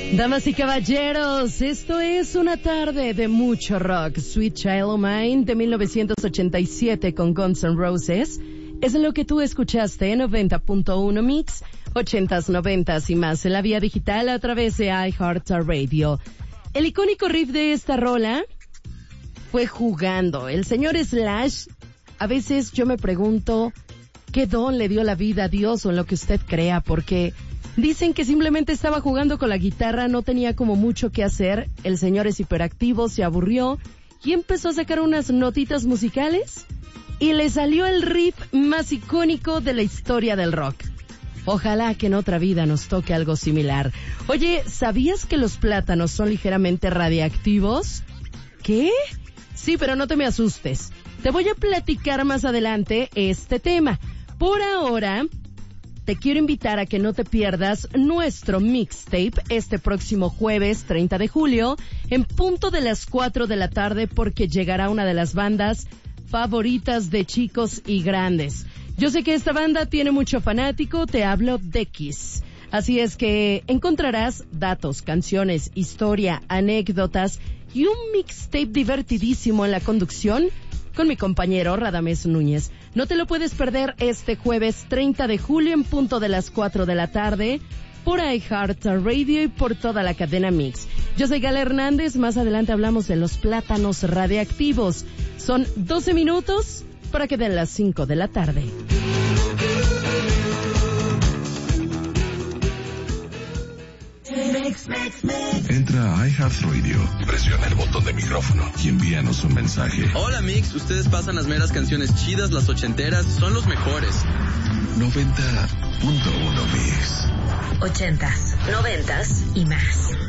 Damas y caballeros, esto es una tarde de mucho rock. Sweet Child O' Mine de 1987 con Guns N' Roses es lo que tú escuchaste en 90.1 Mix, 80s, 90s y más en la vía digital a través de iHeartRadio. El icónico riff de esta rola fue Jugando. El señor Slash, a veces yo me pregunto qué don le dio la vida a Dios o en lo que usted crea, porque dicen que simplemente estaba jugando con la guitarra, no tenía como mucho que hacer. El señor es hiperactivo, se aburrió y empezó a sacar unas notitas musicales y le salió el riff más icónico de la historia del rock. Ojalá que en otra vida nos toque algo similar. Oye, ¿sabías que los plátanos son ligeramente radiactivos? ¿Qué? Sí, pero no te me asustes. Te voy a platicar más adelante este tema. Por ahora, te quiero invitar a que no te pierdas nuestro mixtape este próximo jueves 30 de julio en punto de las 4 de la tarde, porque llegará una de las bandas favoritas de chicos y grandes. Yo sé que esta banda tiene mucho fanático, te hablo de Kiss. Así es que encontrarás datos, canciones, historia, anécdotas y un mixtape divertidísimo en la conducción con mi compañero Radamés Núñez. No te lo puedes perder este jueves 30 de julio en punto de las 4 de la tarde por iHeartRadio y por toda la cadena Mix. Yo soy Gala Hernández, más adelante hablamos de los plátanos radiactivos. Son 12 minutos para que den las 5 de la tarde. Entra a iHeartRadio, presiona el botón de micrófono y envíanos un mensaje. Hola Mix, ustedes pasan las meras canciones chidas, las ochenteras, son los mejores. 90.1 Mix. 80s, 90s y más.